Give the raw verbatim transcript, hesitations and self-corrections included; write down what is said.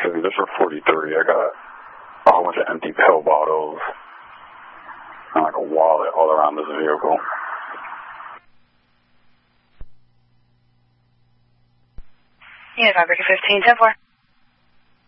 City. This is forty-three. I got a whole bunch of empty pill bottles and like a wallet all around this vehicle. Yeah, Vibrator fifteen, ten four.